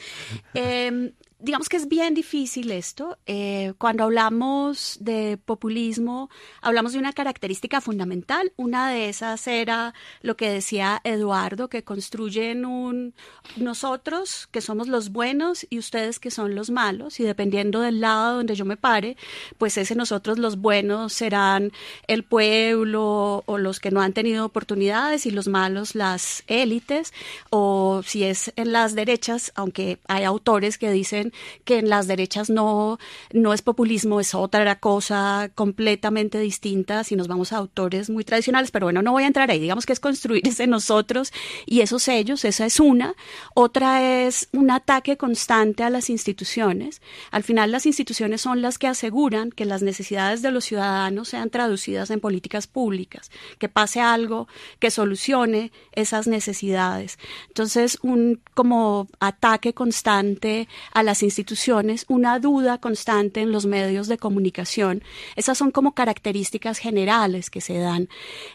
Digamos que es bien difícil esto. Cuando hablamos de populismo, hablamos de una característica fundamental. Una de esas era lo que decía Eduardo, que construyen un nosotros, que somos los buenos, y ustedes, que son los malos. Y dependiendo del lado donde yo me pare, pues ese nosotros, los buenos, serán el pueblo o los que no han tenido oportunidades, y los malos, las élites. O si es en las derechas, aunque hay autores que dicen que en las derechas no es populismo, es otra cosa completamente distinta si nos vamos a autores muy tradicionales, pero bueno, no voy a entrar ahí. Digamos que es construir ese nosotros y esos ellos, esa es una. Otra es un ataque constante a las instituciones. Al final las instituciones son las que aseguran que las necesidades de los ciudadanos sean traducidas en políticas públicas, que pase algo que solucione esas necesidades. Entonces, un como ataque constante a las instituciones, una duda constante en los medios de comunicación. Esas son como características generales que se dan.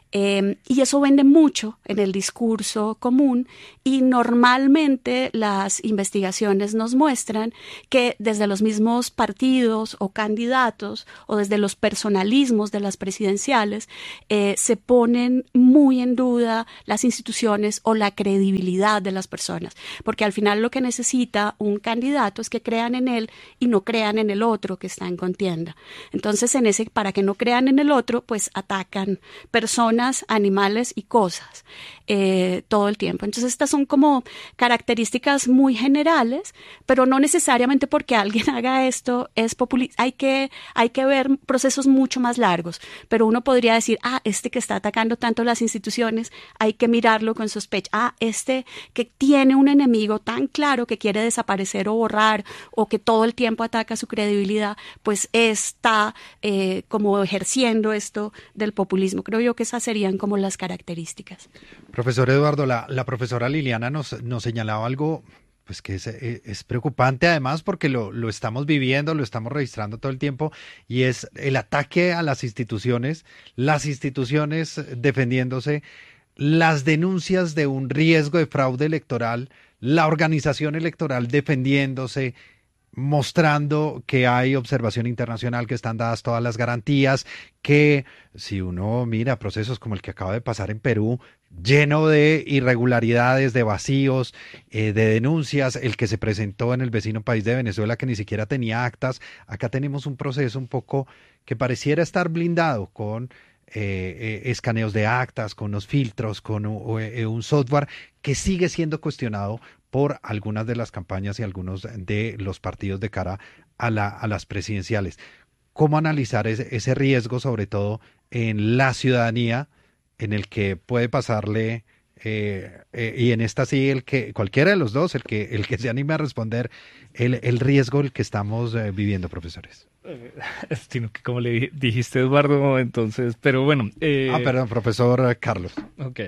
Y eso vende mucho en el discurso común, y normalmente las investigaciones nos muestran que desde los mismos partidos o candidatos o desde los personalismos de las presidenciales se ponen muy en duda las instituciones o la credibilidad de las personas, porque al final lo que necesita un candidato es que crean en él y no crean en el otro que está en contienda. Entonces, para que no crean en el otro, pues atacan personas personas, animales y cosas todo el tiempo. Entonces estas son como características muy generales, pero no necesariamente porque alguien haga esto es populista. Hay que ver procesos mucho más largos, pero uno podría decir, este que está atacando tanto las instituciones, hay que mirarlo con sospecha. Este que tiene un enemigo tan claro que quiere desaparecer o borrar, o que todo el tiempo ataca su credibilidad, pues está como ejerciendo esto del populismo. Creo yo que esas serían como las características. Profesor Eduardo, la profesora Liliana nos señalaba algo pues que es preocupante además porque lo estamos viviendo, lo estamos registrando todo el tiempo, y es el ataque a las instituciones defendiéndose, las denuncias de un riesgo de fraude electoral, la organización electoral defendiéndose, mostrando que hay observación internacional, que están dadas todas las garantías, que si uno mira procesos como el que acaba de pasar en Perú, lleno de irregularidades, de vacíos, de denuncias, el que se presentó en el vecino país de Venezuela que ni siquiera tenía actas, acá tenemos un proceso un poco que pareciera estar blindado con escaneos de actas, con unos filtros, con un software que sigue siendo cuestionado por algunas de las campañas y algunos de los partidos de cara a las presidenciales. ¿Cómo analizar ese riesgo, sobre todo en la ciudadanía, en el que puede pasarle, y en esta sí, cualquiera de los dos, el que se anime a responder, el riesgo el que estamos viviendo, profesores? Sino que como le dijiste, Eduardo, entonces, pero bueno. Perdón, profesor Carlos. Ok.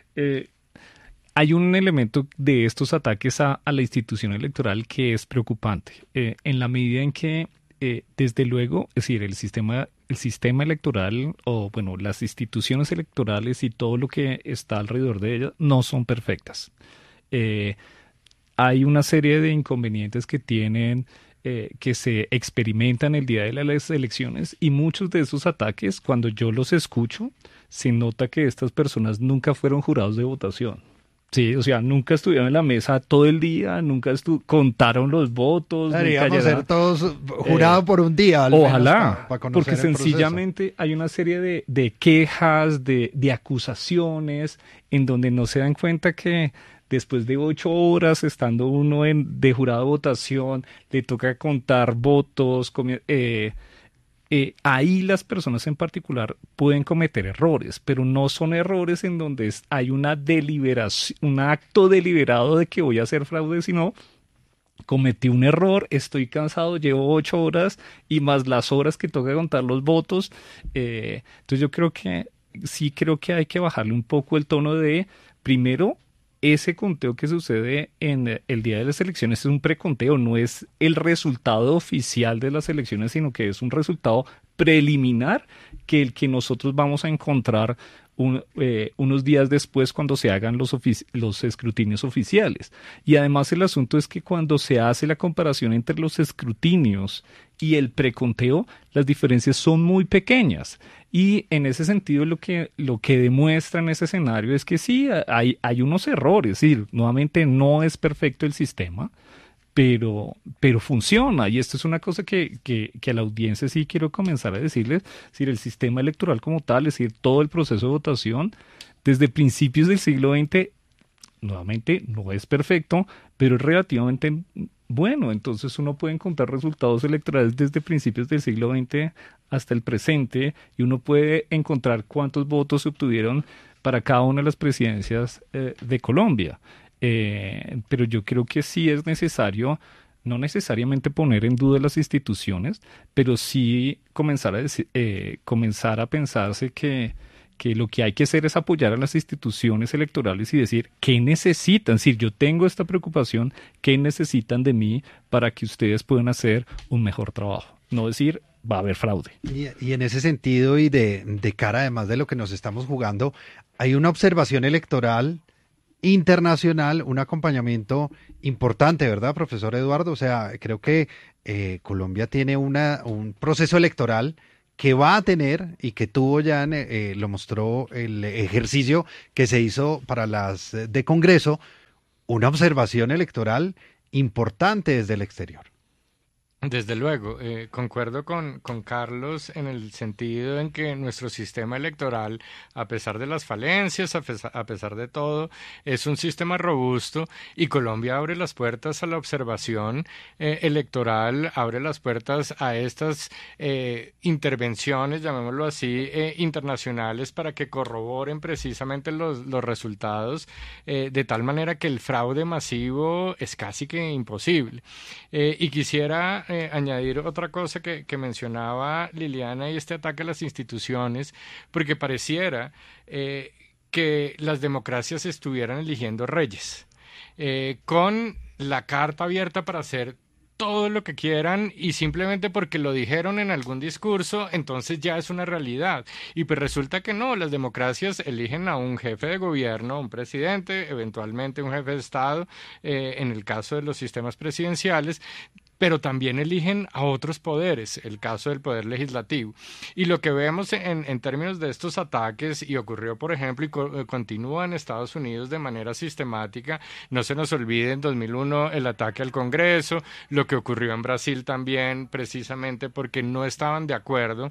Hay un elemento de estos ataques a la institución electoral que es preocupante, en la medida en que, desde luego, es decir, el sistema electoral, o bueno, las instituciones electorales y todo lo que está alrededor de ellas no son perfectas. Hay una serie de inconvenientes que tienen, que se experimentan el día de las elecciones, y muchos de esos ataques, cuando yo los escucho, se nota que estas personas nunca fueron jurados de votación. Sí, o sea, nunca estuvieron en la mesa todo el día, nunca contaron los votos. Deberíamos ser todos jurados por un día. Ojalá, porque sencillamente hay una serie de quejas, de acusaciones, en donde no se dan cuenta que después de 8 horas estando uno de jurado de votación, le toca contar votos, ahí las personas en particular pueden cometer errores, pero no son errores en donde hay una deliberación, un acto deliberado de que voy a hacer fraude, sino cometí un error, estoy cansado, llevo 8 horas y más las horas que toca contar los votos. Entonces yo creo que hay que bajarle un poco el tono de, primero, ese conteo que sucede en el día de las elecciones es un preconteo, no es el resultado oficial de las elecciones, sino que es un resultado preliminar que nosotros vamos a encontrar unos días después cuando se hagan los escrutinios oficiales. Y además el asunto es que cuando se hace la comparación entre los escrutinios y el preconteo, las diferencias son muy pequeñas. Y en ese sentido lo que demuestra en ese escenario es que sí, hay unos errores. Es decir, nuevamente no es perfecto el sistema, pero funciona. Y esto es una cosa que a la audiencia sí quiero comenzar a decirles. Es decir, el sistema electoral como tal, es decir, todo el proceso de votación, desde principios del siglo XX, nuevamente no es perfecto, pero es relativamente bueno. Entonces uno puede encontrar resultados electorales desde principios del siglo XX hasta el presente, y uno puede encontrar cuántos votos se obtuvieron para cada una de las presidencias de Colombia. Pero yo creo que sí es necesario, no necesariamente poner en duda las instituciones, pero sí comenzar a pensarse que lo que hay que hacer es apoyar a las instituciones electorales y decir qué necesitan. Es decir, yo tengo esta preocupación, qué necesitan de mí para que ustedes puedan hacer un mejor trabajo. No decir, va a haber fraude. Y en ese sentido, y de cara además de lo que nos estamos jugando, hay una observación electoral internacional, un acompañamiento importante, ¿verdad, profesor Eduardo? O sea, creo que Colombia tiene un proceso electoral que va a tener, y que tuvo ya, lo mostró el ejercicio que se hizo para las de Congreso, una observación electoral importante desde el exterior. Desde luego, concuerdo con Carlos en el sentido en que nuestro sistema electoral, a pesar de las falencias, a pesar de todo, es un sistema robusto y Colombia abre las puertas a la observación electoral, abre las puertas a estas intervenciones, llamémoslo así, internacionales para que corroboren precisamente los resultados, de tal manera que el fraude masivo es casi que imposible. Y quisiera añadir otra cosa que mencionaba Liliana y este ataque a las instituciones, porque pareciera que las democracias estuvieran eligiendo reyes, con la carta abierta para hacer todo lo que quieran y simplemente porque lo dijeron en algún discurso, entonces ya es una realidad. Y pues resulta que no, las democracias eligen a un jefe de gobierno, un presidente, eventualmente un jefe de Estado, en el caso de los sistemas presidenciales, pero también eligen a otros poderes, el caso del poder legislativo. Y lo que vemos en términos de estos ataques, y ocurrió, por ejemplo, y continúa en Estados Unidos de manera sistemática, no se nos olvide en 2001 el ataque al Congreso, lo que ocurrió en Brasil también, precisamente porque no estaban de acuerdo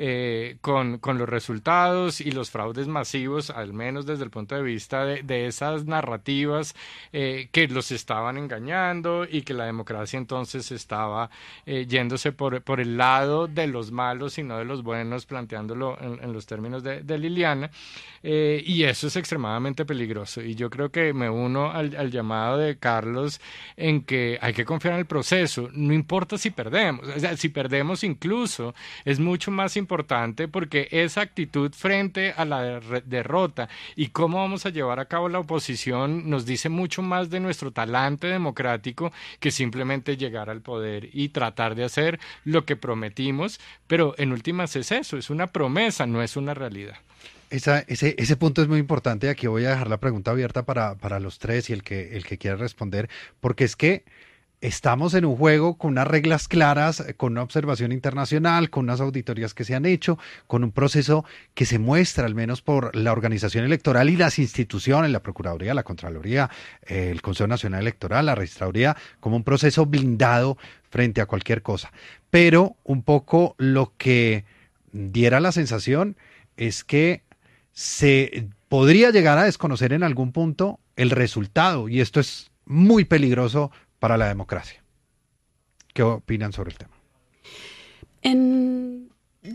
con los resultados y los fraudes masivos, al menos desde el punto de vista de esas narrativas que los estaban engañando y que la democracia entonces estaba yéndose por el lado de los malos y no de los buenos, planteándolo en los términos de Liliana, y eso es extremadamente peligroso. Y yo creo que me uno al llamado de Carlos en que hay que confiar en el proceso, no importa si perdemos, o sea, si perdemos incluso es mucho más importante porque esa actitud frente a la derrota y cómo vamos a llevar a cabo la oposición nos dice mucho más de nuestro talante democrático que simplemente llegar al poder y tratar de hacer lo que prometimos, pero en últimas es eso, es una promesa, no es una realidad. Ese punto es muy importante. Aquí voy a dejar la pregunta abierta para los tres y el que quiera responder, porque es que estamos en un juego con unas reglas claras, con una observación internacional, con unas auditorías que se han hecho, con un proceso que se muestra, al menos por la organización electoral y las instituciones, la Procuraduría, la Contraloría, el Consejo Nacional Electoral, la Registraduría, como un proceso blindado frente a cualquier cosa. Pero un poco lo que diera la sensación es que se podría llegar a desconocer en algún punto el resultado, y esto es muy peligroso para la democracia. ¿Qué opinan sobre el tema? En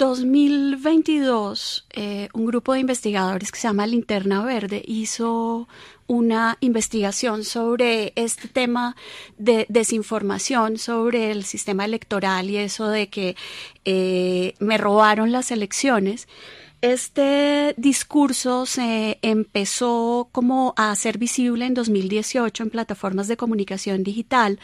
2022, un grupo de investigadores que se llama Linterna Verde hizo una investigación sobre este tema de desinformación sobre el sistema electoral y eso de que me robaron las elecciones. Este discurso se empezó como a hacer visible en 2018 en plataformas de comunicación digital,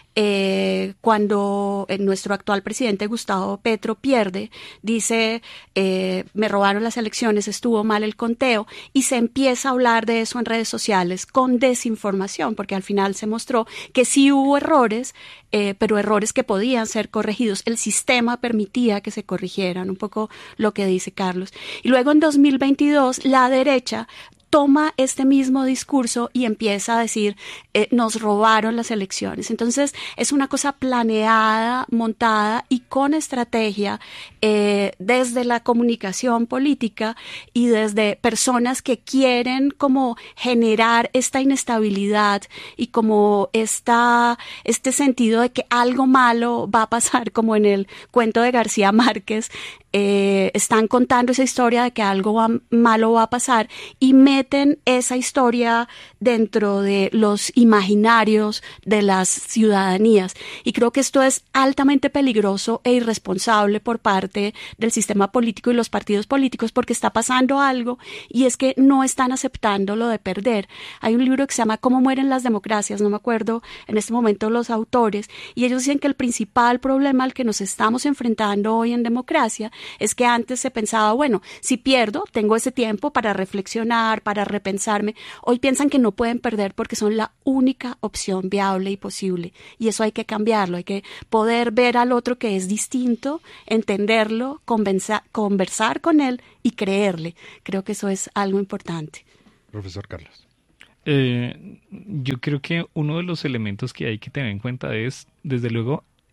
cuando nuestro actual presidente Gustavo Petro pierde, dice me robaron las elecciones, estuvo mal el conteo, y se empieza a hablar de eso en redes sociales con desinformación, porque al final se mostró que sí hubo errores, pero errores que podían ser corregidos. El sistema permitía que se corrigieran, un poco lo que dice Carlos. Y luego en 2022 la derecha toma este mismo discurso y empieza a decir nos robaron las elecciones. Entonces es una cosa planeada, montada y con estrategia desde la comunicación política y desde personas que quieren como generar esta inestabilidad y como este sentido de que algo malo va a pasar, como en el cuento de García Márquez. Están contando esa historia de que algo malo va a pasar y meten esa historia dentro de los imaginarios de las ciudadanías, y creo que esto es altamente peligroso e irresponsable por parte del sistema político y los partidos políticos, porque está pasando algo y es que no están aceptando lo de perder. Hay un libro que se llama ¿Cómo mueren las democracias? No me acuerdo en este momento los autores, y ellos dicen que el principal problema al que nos estamos enfrentando hoy en democracia es que antes se pensaba, bueno, si pierdo, tengo ese tiempo para reflexionar, para repensarme. Hoy piensan que no pueden perder porque son la única opción viable y posible. Y eso hay que cambiarlo, hay que poder ver al otro que es distinto, entenderlo, conversar con él y creerle. Creo que eso es algo importante. Profesor Carlos. Yo creo que uno de los elementos que hay que tener en cuenta es, desde luego,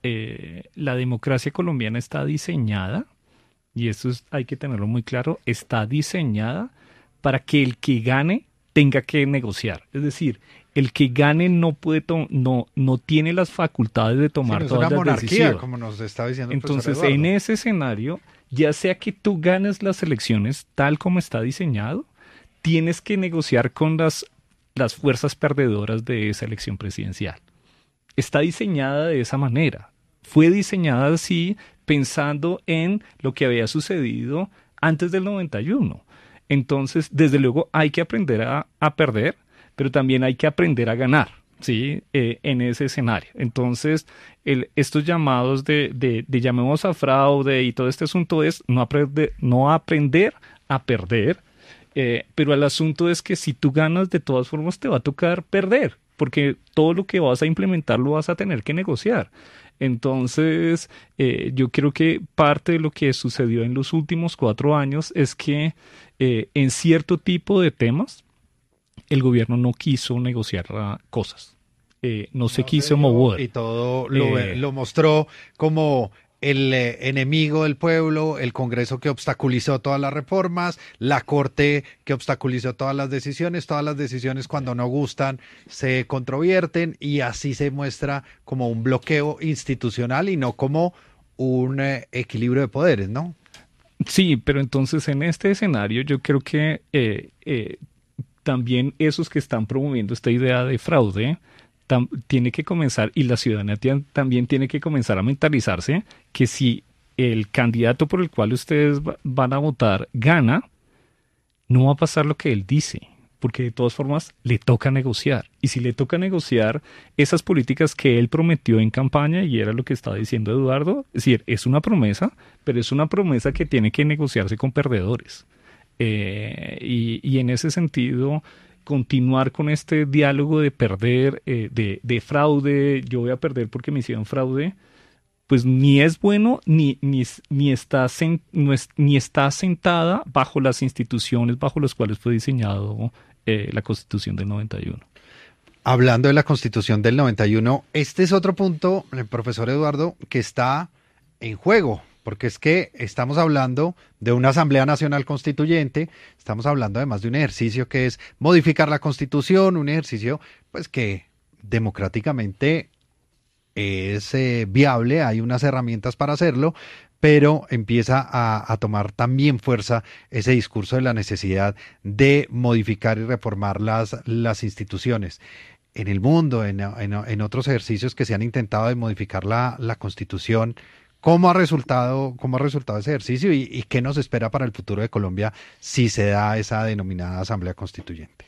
la democracia colombiana está diseñada, y eso hay que tenerlo muy claro, está diseñada para que el que gane tenga que negociar. Es decir, el que gane no puede no tiene las facultades de tomar todas las decisiones. Como nos está diciendo el Entonces, profesor Eduardo. en ese escenario, ya sea que tú ganes las elecciones tal como está diseñado, tienes que negociar con las fuerzas perdedoras de esa elección presidencial. Está diseñada de esa manera. Fue diseñada así pensando en lo que había sucedido antes del 91. Entonces, desde luego, hay que aprender a perder, pero también hay que aprender a ganar, ¿sí? En ese escenario. Entonces, estos llamados de llamemos a fraude y todo este asunto es no aprender a perder, pero el asunto es que si tú ganas, de todas formas te va a tocar perder, porque todo lo que vas a implementar lo vas a tener que negociar. Entonces, yo creo que parte de lo que sucedió en los últimos 4 años es que en cierto tipo de temas el gobierno no quiso negociar cosas, no se quiso mover. Y todo lo mostró como el enemigo del pueblo, el Congreso que obstaculizó todas las reformas, la Corte que obstaculizó todas las decisiones cuando no gustan se controvierten, y así se muestra como un bloqueo institucional y no como un equilibrio de poderes, ¿no? Sí, pero entonces en este escenario yo creo que también esos que están promoviendo esta idea de fraude tiene que comenzar, y la ciudadanía también tiene que comenzar a mentalizarse que si el candidato por el cual ustedes van a votar gana, no va a pasar lo que él dice, porque de todas formas le toca negociar. Y si le toca negociar esas políticas que él prometió en campaña, y era lo que estaba diciendo Eduardo, es decir, es una promesa, pero es una promesa que tiene que negociarse con perdedores. Y en ese sentido, continuar con este diálogo de perder, de fraude, yo voy a perder porque me hicieron fraude, pues ni es bueno ni está sentada bajo las instituciones bajo las cuales fue diseñado la Constitución del 91. Hablando de la Constitución del 91, este es otro punto, profesor Eduardo, que está en juego, porque es que estamos hablando de una Asamblea Nacional Constituyente, estamos hablando además de un ejercicio que es modificar la Constitución, un ejercicio pues que democráticamente es viable, hay unas herramientas para hacerlo, pero empieza a tomar también fuerza ese discurso de la necesidad de modificar y reformar las instituciones. En el mundo, en otros ejercicios que se han intentado de modificar la Constitución, ¿cómo ha resultado ese ejercicio y qué nos espera para el futuro de Colombia si se da esa denominada Asamblea Constituyente?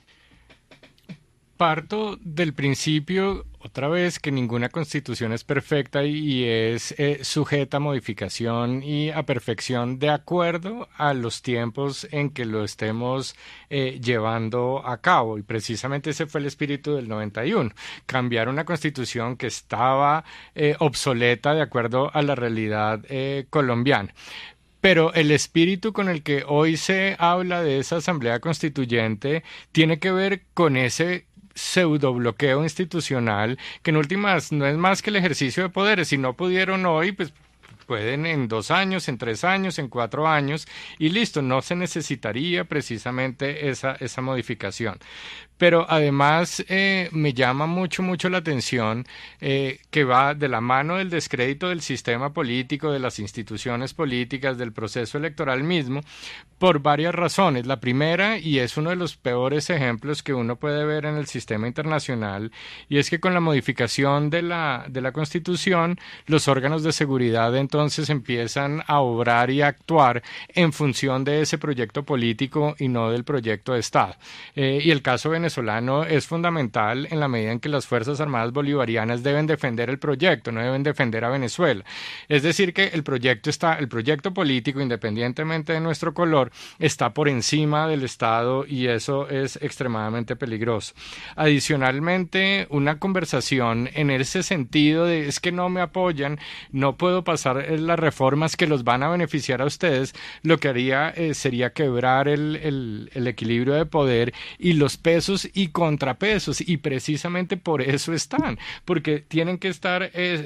Parto del principio, otra vez, que ninguna constitución es perfecta y es sujeta a modificación y a perfección de acuerdo a los tiempos en que lo estemos llevando a cabo. Y precisamente ese fue el espíritu del 91, cambiar una constitución que estaba obsoleta de acuerdo a la realidad colombiana. Pero el espíritu con el que hoy se habla de esa Asamblea Constituyente tiene que ver con ese pseudo bloqueo institucional, que en últimas no es más que el ejercicio de poderes. Si no pudieron hoy, pues pueden en 2 años, en 3 años, en 4 años, y listo, no se necesitaría precisamente esa modificación. Pero además me llama mucho la atención que va de la mano del descrédito del sistema político, de las instituciones políticas, del proceso electoral mismo, por varias razones. La primera, y es uno de los peores ejemplos que uno puede ver en el sistema internacional, y es que con la modificación de la Constitución, los órganos de seguridad entonces empiezan a obrar y a actuar en función de ese proyecto político y no del proyecto de Estado. Y el caso venezolano es fundamental en la medida en que las Fuerzas Armadas Bolivarianas deben defender el proyecto, no deben defender a Venezuela. Es decir, que el proyecto político, independientemente de nuestro color, está por encima del Estado, y eso es extremadamente peligroso. Adicionalmente, una conversación en ese sentido de es que no me apoyan, no puedo pasar las reformas que los van a beneficiar a ustedes, lo que haría sería quebrar el equilibrio de poder y los pesos y contrapesos, y precisamente por eso están, porque tienen que estar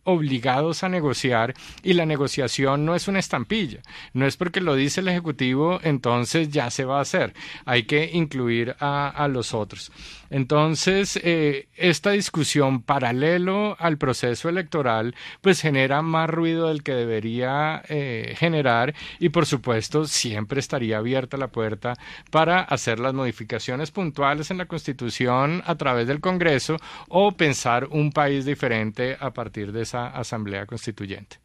obligados a negociar, y la negociación no es una estampilla, no es porque lo dice el Ejecutivo entonces ya se va a hacer, hay que incluir a los otros. Entonces, esta discusión paralelo al proceso electoral pues genera más ruido del que debería generar, y por supuesto siempre estaría abierta la puerta para hacer las modificaciones puntuales en la Constitución a través del Congreso o pensar un país diferente a partir de esa Asamblea Constituyente.